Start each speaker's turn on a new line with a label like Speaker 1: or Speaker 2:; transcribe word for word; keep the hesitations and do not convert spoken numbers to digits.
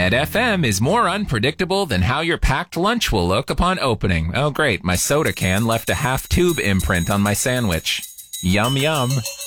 Speaker 1: Ed F M is more unpredictable than how your packed lunch will look upon opening. Oh, great. My soda can left a half-tube imprint on my sandwich. Yum, yum.